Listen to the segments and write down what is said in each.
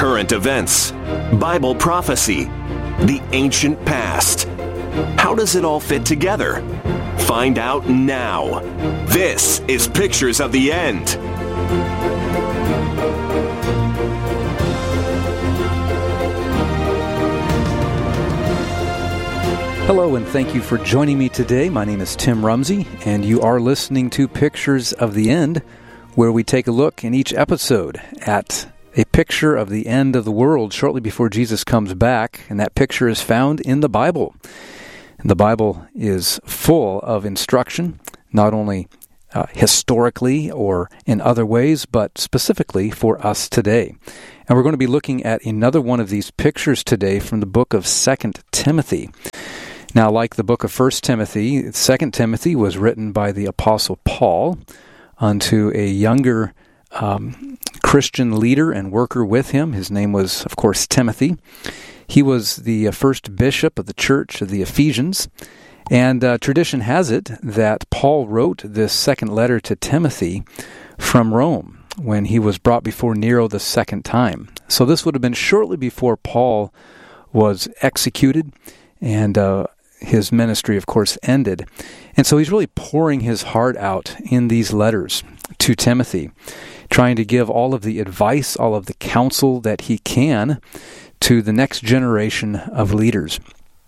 current events, Bible prophecy, the ancient past. How does it all fit together? Find out now. This is Pictures of the End. Hello, and thank you for joining me today. My name is Tim Rumsey, and you are listening to Pictures of the End, where we take a look in each episode at a picture of the end of the world shortly before Jesus comes back, and that picture is found in the Bible. And the Bible is full of instruction, not only historically or in other ways, but specifically for us today. And we're going to be looking at another one of these pictures today from the book of 2 Timothy. Now, like the book of 1 Timothy, 2 Timothy was written by the Apostle Paul unto a younger Christian leader and worker with him. His name was, of course, Timothy. He was the first bishop of the church of the Ephesians, and tradition has it that Paul wrote this second letter to Timothy from Rome when he was brought before Nero the second time. So this would have been shortly before Paul was executed, and his ministry, of course, ended. And so he's really pouring his heart out in these letters to Timothy, trying to give all of the advice, all of the counsel that he can to the next generation of leaders.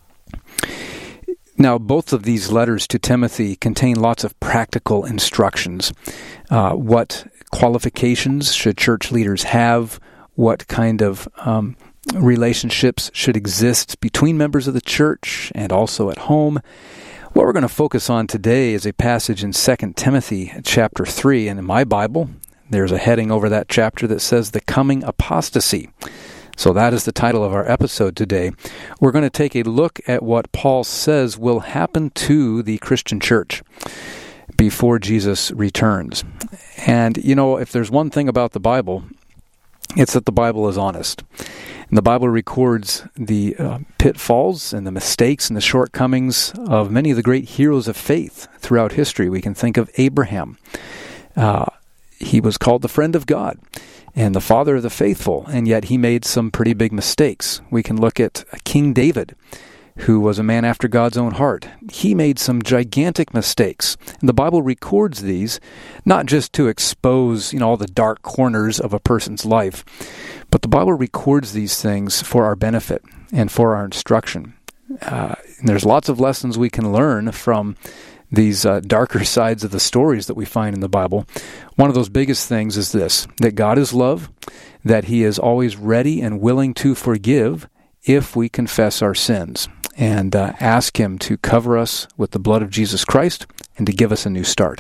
Now, both of these letters to Timothy contain lots of practical instructions. What qualifications should church leaders have? What kind of relationships should exist between members of the church and also at home? What we're going to focus on today is a passage in 2 Timothy chapter 3, and in my Bible, there's a heading over that chapter that says the coming apostasy. So that is the title of our episode today. We're going to take a look at what Paul says will happen to the Christian church before Jesus returns. And, you know, if there's one thing about the Bible, it's that the Bible is honest. And the Bible records the pitfalls and the mistakes and the shortcomings of many of the great heroes of faith throughout history. We can think of Abraham. He was called the friend of God and the father of the faithful, and yet he made some pretty big mistakes. We can look at King David, who was a man after God's own heart. He made some gigantic mistakes. And the Bible records these, not just to expose, all the dark corners of a person's life, but the Bible records these things for our benefit and for our instruction. And there's lots of lessons we can learn from these darker sides of the stories that we find in the Bible. One of those biggest things is this, that God is love, that He is always ready and willing to forgive if we confess our sins and ask Him to cover us with the blood of Jesus Christ and to give us a new start.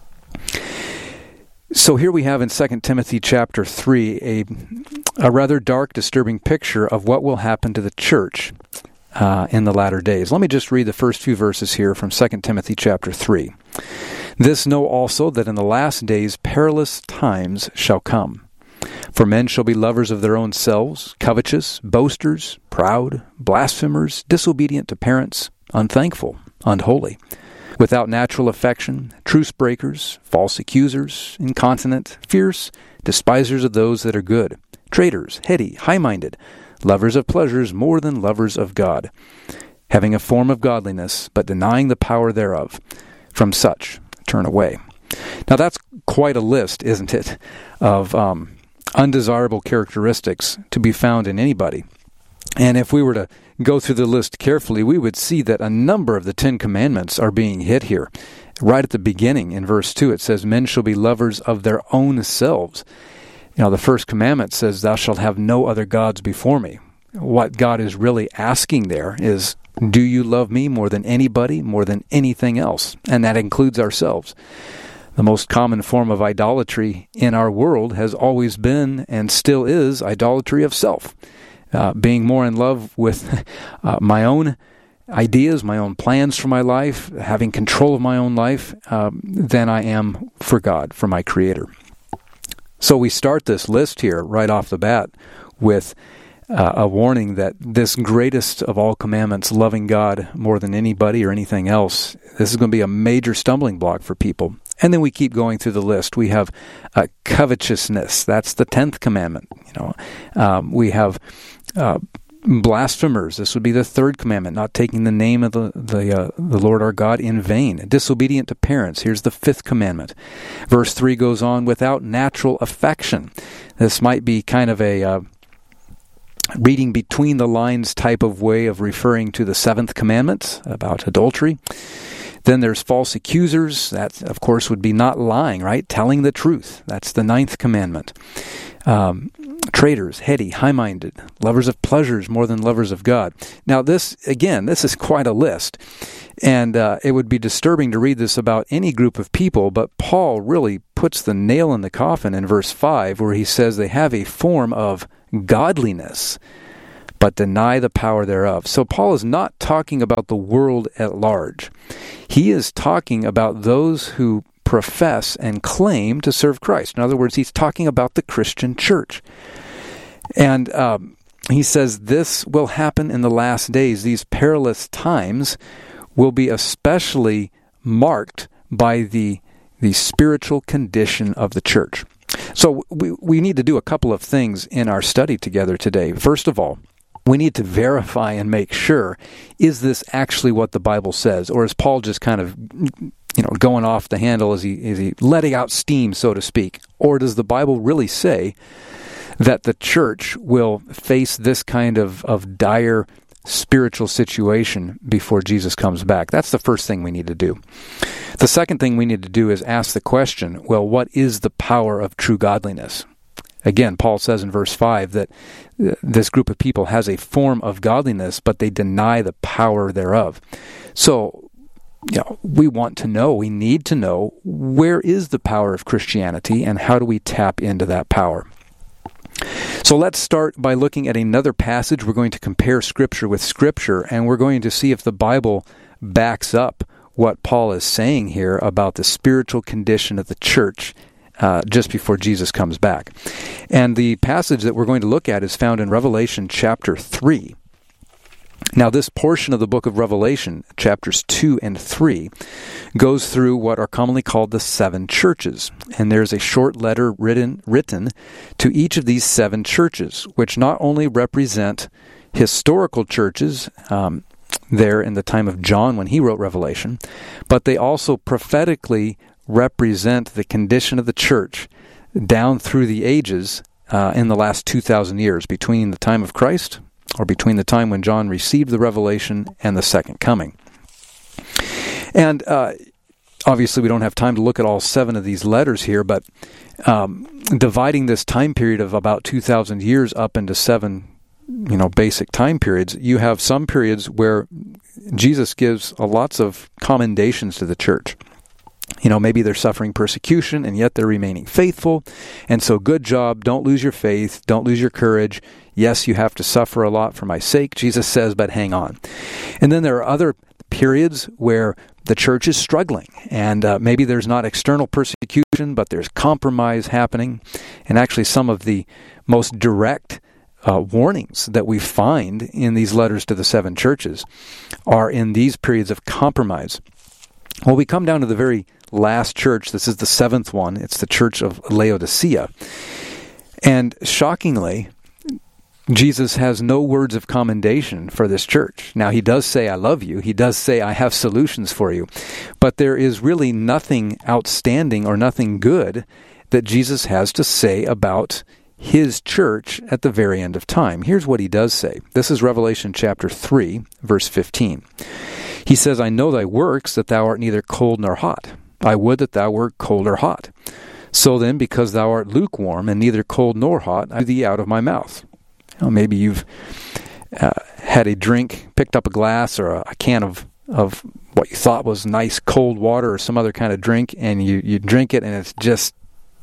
So here we have in 2 Timothy chapter 3 a rather dark, disturbing picture of what will happen to the church in the latter days. Let me just read the first few verses here from 2 Timothy chapter 3. This know also that in the last days perilous times shall come. For men shall be lovers of their own selves, covetous, boasters, proud, blasphemers, disobedient to parents, unthankful, unholy, without natural affection, truce breakers, false accusers, incontinent, fierce, despisers of those that are good, traitors, heady, high-minded, lovers of pleasures more than lovers of God, having a form of godliness, but denying the power thereof. From such turn away. Now that's quite a list, isn't it, of undesirable characteristics to be found in anybody. And if we were to go through the list carefully, we would see that a number of the 10 Commandments are being hit here. Right at the beginning, in verse 2, it says, men shall be lovers of their own selves. The first commandment says, thou shalt have no other gods before me. What God is really asking there is, do you love me more than anybody, more than anything else? And that includes ourselves. The most common form of idolatry in our world has always been and still is idolatry of self. Being more in love with my own ideas, my own plans for my life, having control of my own life, than I am for God, for my Creator. So we start this list here right off the bat with a warning that this greatest of all commandments, loving God more than anybody or anything else, this is going to be a major stumbling block for people. And then we keep going through the list. We have covetousness. That's the 10th commandment. We have blasphemers. This would be the 3rd commandment, not taking the name of the Lord our God in vain. Disobedient to parents. Here's the 5th commandment. Verse 3 goes on, without natural affection. This might be kind of a reading between the lines type of way of referring to the 7th commandment about adultery. Then there's false accusers. That, of course, would be not lying, right? Telling the truth. That's the 9th commandment. Traitors, heady, high-minded, lovers of pleasures more than lovers of God. Now this is quite a list. And it would be disturbing to read this about any group of people, but Paul really puts the nail in the coffin in verse 5, where he says they have a form of godliness, but deny the power thereof. So Paul is not talking about the world at large. He is talking about those who profess and claim to serve Christ. In other words, he's talking about the Christian church. And he says this will happen in the last days. These perilous times will be especially marked by the spiritual condition of the church. So we need to do a couple of things in our study together today. First of all, we need to verify and make sure, is this actually what the Bible says? Or is Paul just kind of going off the handle? Is he letting out steam, so to speak? Or does the Bible really say that the church will face this kind of dire spiritual situation before Jesus comes back? That's the first thing we need to do. The second thing we need to do is ask the question, well, what is the power of true godliness? Again, Paul says in verse 5 that this group of people has a form of godliness, but they deny the power thereof. So, we want to know, we need to know, where is the power of Christianity and how do we tap into that power? So let's start by looking at another passage. We're going to compare Scripture with Scripture, and we're going to see if the Bible backs up what Paul is saying here about the spiritual condition of the church just before Jesus comes back. And the passage that we're going to look at is found in Revelation chapter 3. Now, this portion of the book of Revelation, chapters 2 and 3, goes through what are commonly called the 7 churches. And there's a short letter written to each of these 7 churches, which not only represent historical churches there in the time of John when he wrote Revelation, but they also prophetically represent the condition of the church down through the ages in the last 2,000 years, between the time of Christ, or between the time when John received the revelation and the second coming. And obviously we don't have time to look at all 7 of these letters here, but dividing this time period of about 2,000 years up into 7 basic time periods, you have some periods where Jesus gives lots of commendations to the church. Maybe they're suffering persecution, and yet they're remaining faithful. And so good job, don't lose your faith, don't lose your courage. Yes, you have to suffer a lot for my sake, Jesus says, but hang on. And then there are other periods where the church is struggling, and maybe there's not external persecution, but there's compromise happening. And actually some of the most direct warnings that we find in these letters to the 7 churches are in these periods of compromise. Well, we come down to the very last church. This is the 7th one. It's the church of Laodicea. And shockingly, Jesus has no words of commendation for this church. Now, he does say, I love you. He does say, I have solutions for you. But there is really nothing outstanding or nothing good that Jesus has to say about his church at the very end of time. Here's what he does say. This is Revelation chapter 3, verse 15. He says, I know thy works, that thou art neither cold nor hot. I would that thou wert cold or hot. So then, because thou art lukewarm, and neither cold nor hot, I thee out of my mouth. Maybe you've had a drink, picked up a glass or a can of what you thought was nice cold water or some other kind of drink, and you drink it, and it's just,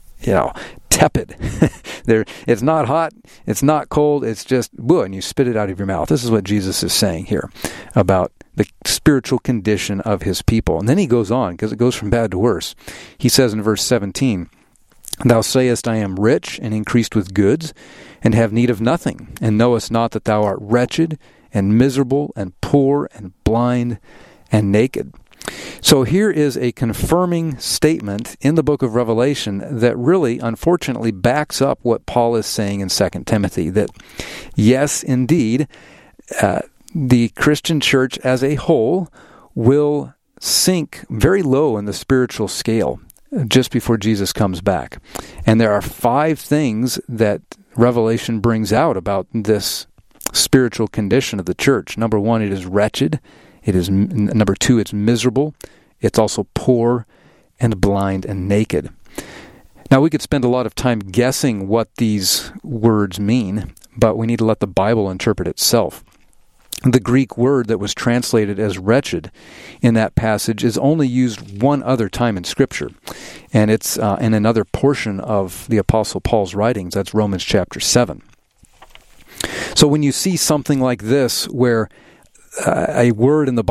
tepid. It's not hot, it's not cold, it's just, and you spit it out of your mouth. This is what Jesus is saying here about the spiritual condition of his people. And then he goes on, because it goes from bad to worse. He says in verse 17, Thou sayest, I am rich and increased with goods, and have need of nothing, and knowest not that thou art wretched, and miserable, and poor, and blind, and naked. So here is a confirming statement in the book of Revelation that really, unfortunately, backs up what Paul is saying in 2 Timothy, that yes, indeed, the Christian church as a whole will sink very low in the spiritual scale just before Jesus comes back. And there are 5 things that Revelation brings out about this spiritual condition of the church. Number 1, it is wretched. Number 2, it's miserable. It's also poor and blind and naked. Now, we could spend a lot of time guessing what these words mean, but we need to let the Bible interpret itself. The Greek word that was translated as wretched in that passage is only used one other time in Scripture, and it's in another portion of the Apostle Paul's writings. That's Romans chapter 7. So when you see something like this, where a word in the